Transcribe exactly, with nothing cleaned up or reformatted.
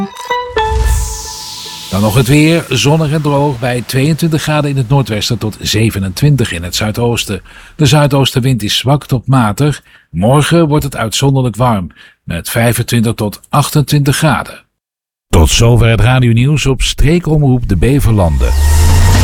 Dan nog het weer, zonnig en droog bij tweeëntwintig graden in het noordwesten tot zevenentwintig in het zuidoosten. De zuidoostenwind is zwak tot matig. Morgen wordt het uitzonderlijk warm met vijfentwintig tot achtentwintig graden. Tot zover het radionieuws op streekomroep de Beverlanden.